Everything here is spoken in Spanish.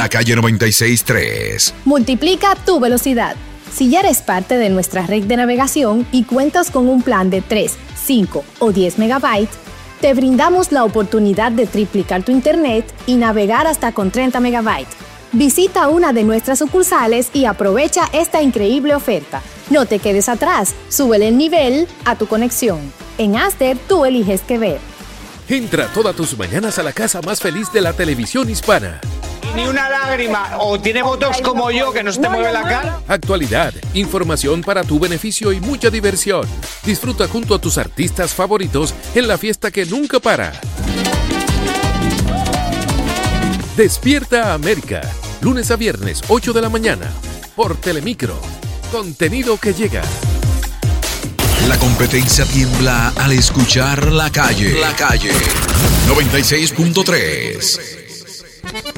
La Calle 96.3. Multiplica tu velocidad. Si ya eres parte de nuestra red de navegación y cuentas con un plan de 3, 5 o 10 megabytes, te brindamos la oportunidad de triplicar tu internet y navegar hasta con 30 megabytes. Visita una de nuestras sucursales y aprovecha esta increíble oferta. No te quedes atrás, súbele el nivel a tu conexión. En Aster, tú eliges qué ver. Entra todas tus mañanas a la casa más feliz de la televisión hispana. Ni una lágrima, o tiene botox como yo que no se te mueve la cara. Actualidad, información para tu beneficio y mucha diversión. Disfruta junto a tus artistas favoritos en la fiesta que nunca para. Despierta América, lunes a viernes, 8 de la mañana, por Telemicro. Contenido que llega. La competencia tiembla al escuchar La Calle. La Calle 96.3.